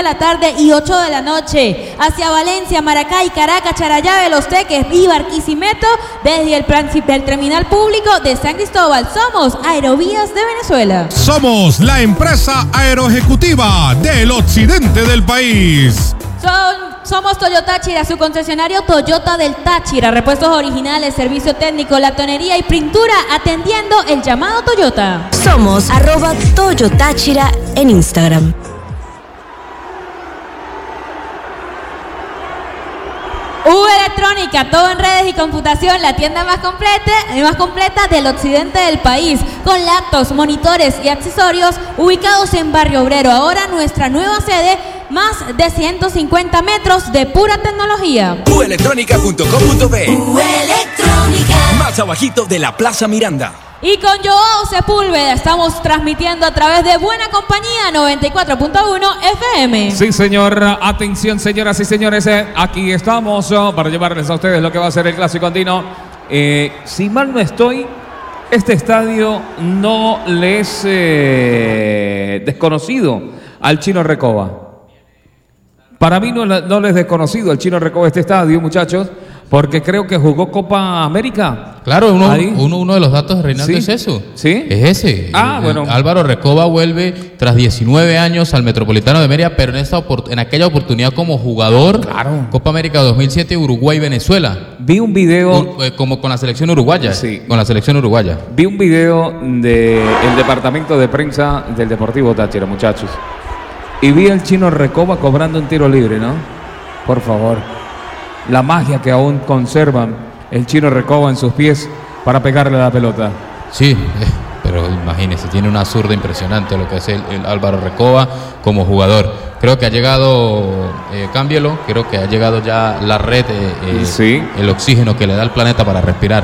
la tarde y 8 de la noche. Hacia Valencia, Maracay, Caracas, Charallave, Los Teques y Barquisimeto desde el terminal público de San Cristóbal. Somos Aerovías de Venezuela. Somos la empresa aeroejecutiva del occidente del país. Somos Toyota Táchira, su concesionario Toyota del Táchira. Repuestos originales, servicio técnico, latonería y pintura, atendiendo el llamado Toyota. Somos @Toyotáchira en Instagram. Electrónica, todo en redes y computación, la tienda más completa del occidente del país, con laptops, monitores y accesorios, ubicados en Barrio Obrero. Ahora nuestra nueva sede, más de 150 metros de pura tecnología. Uelectronica.com.be. Uelectrónica. Más abajito de la Plaza Miranda. Y con Joao Sepúlveda estamos transmitiendo a través de Buena Compañía 94.1 FM. Sí, señor. Atención, señoras y señores. Aquí estamos para llevarles a ustedes lo que va a ser el Clásico Andino. Si mal no estoy, este estadio no le es desconocido al Chino Recoba. Para mí no le es desconocido al Chino Recoba este estadio, muchachos, porque creo que jugó Copa América. Claro, uno de los datos de Reinaldo es eso. ¿Sí? Es ese. Bueno. Álvaro Recoba vuelve tras 19 años al Metropolitano de Mérida, pero en aquella oportunidad como jugador. Claro. Copa América 2007, Uruguay-Venezuela. Vi un video. Como con la selección uruguaya. Sí. Con la selección uruguaya. Vi un video del departamento de prensa del Deportivo Táchira, muchachos. Y vi al Chino Recoba cobrando un tiro libre, ¿no? Por favor. La magia que aún conservan el Chino Recoba en sus pies para pegarle a la pelota. Sí, pero imagínese, tiene una zurda impresionante lo que es el Álvaro Recoba como jugador. Creo que ha llegado, cámbielo, creo que ha llegado ya la red, sí. El oxígeno que le da al planeta para respirar.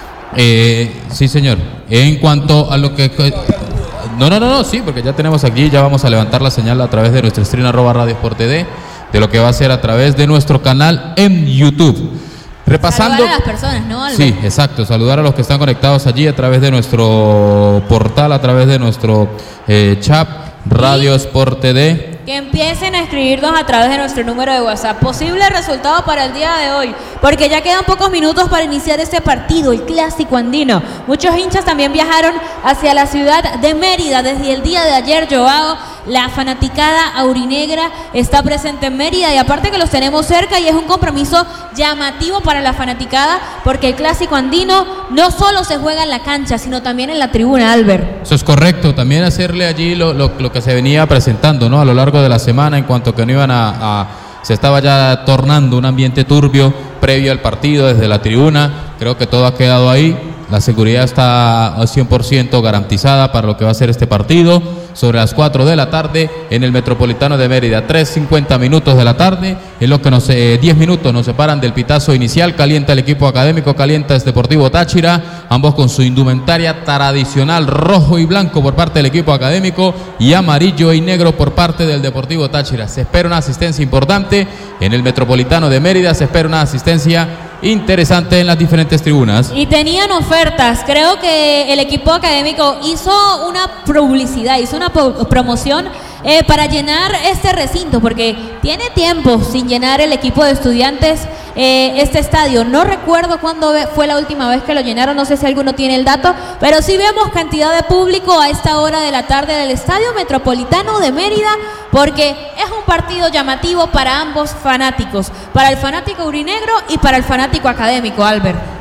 Sí, señor. En cuanto a lo que... No, sí, porque ya tenemos aquí, ya vamos a levantar la señal a través de nuestro stream @radiosport.tv, de lo que va a ser a través de nuestro canal en YouTube. Repasando. Saludar a las personas, ¿no, Albert? Sí, exacto, saludar a los que están conectados allí a través de nuestro portal, a través de nuestro chat Radio Sport TV. Que empiecen a escribirnos a través de nuestro número de WhatsApp. Posible resultado para el día de hoy, porque ya quedan pocos minutos para iniciar este partido, el Clásico Andino. Muchos hinchas también viajaron hacia la ciudad de Mérida desde el día de ayer, Joao. La fanaticada aurinegra está presente en Mérida y aparte que los tenemos cerca y es un compromiso llamativo para la fanaticada, porque el Clásico Andino no solo se juega en la cancha, sino también en la tribuna, Albert. Eso es correcto, también hacerle allí lo que se venía presentando, ¿no? A lo largo de la semana, en cuanto que no iban se estaba ya tornando un ambiente turbio previo al partido desde la tribuna. Creo que todo ha quedado ahí. La seguridad está al 100% garantizada para lo que va a ser este partido. Sobre las 4 de la tarde en el Metropolitano de Mérida, 3:50 minutos de la tarde, es lo que 10 minutos nos separan del pitazo inicial. Calienta el equipo académico, calienta el Deportivo Táchira, ambos con su indumentaria tradicional rojo y blanco por parte del equipo académico y amarillo y negro por parte del Deportivo Táchira. Se espera una asistencia importante en el Metropolitano de Mérida, se espera una asistencia interesante en las diferentes tribunas. Y tenían ofertas, creo que el equipo académico hizo una publicidad, hizo una promoción para llenar este recinto, porque tiene tiempo sin llenar el equipo de Estudiantes este estadio. No recuerdo cuándo fue la última vez que lo llenaron, no sé si alguno tiene el dato, pero sí vemos cantidad de público a esta hora de la tarde del Estadio Metropolitano de Mérida, porque es un partido llamativo para ambos fanáticos, para el fanático aurinegro y para el fanático académico, Albert.